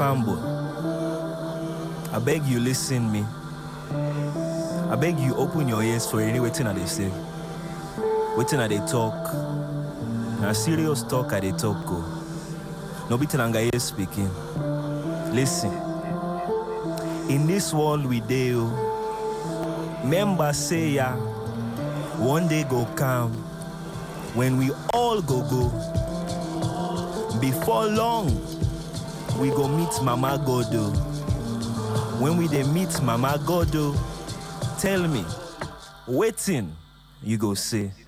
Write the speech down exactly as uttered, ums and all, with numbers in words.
Fambo, I beg you listen me. I beg you open your ears for any waiting I they say. Waiting I they talk. Na serious talk I they talk go. No be telanga ears speaking. Listen. In this world we deal, members say ya, one day go come when we all go go. Before long, we go meet Mama Godo. When we dey meet Mama Godo, tell me, waiting you go say.